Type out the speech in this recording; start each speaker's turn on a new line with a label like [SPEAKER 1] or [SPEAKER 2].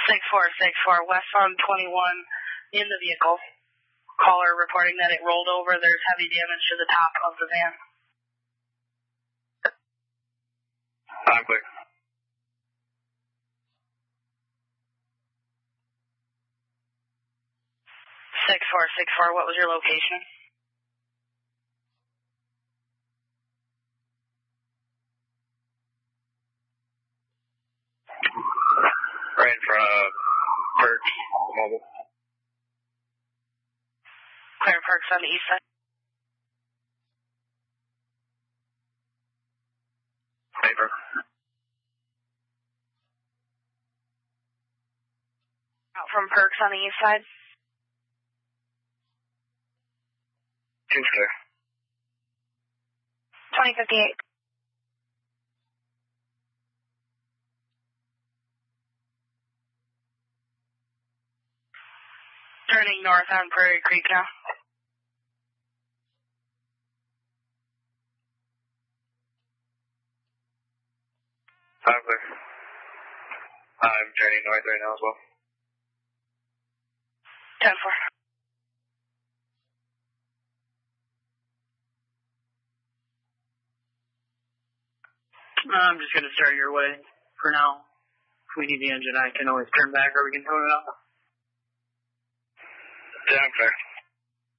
[SPEAKER 1] 6464, west on 21 in the vehicle. Caller reporting that it rolled over. There's heavy damage to the top of the van.
[SPEAKER 2] I'm clear.
[SPEAKER 1] 6464, what was your location?
[SPEAKER 2] Right in front of Perks, mobile.
[SPEAKER 1] Clear Perks on the east side.
[SPEAKER 2] Paper.
[SPEAKER 1] Out from Perks on the east side.
[SPEAKER 2] Seems clear.
[SPEAKER 1] 2058. Turning north on Prairie Creek now.
[SPEAKER 2] I'm clear. I'm turning north right now as well.
[SPEAKER 1] 10-4.
[SPEAKER 3] I'm just going to start your way for now. If we need the engine, I can always turn back or we can tone it off.
[SPEAKER 2] Yeah, I'm clear.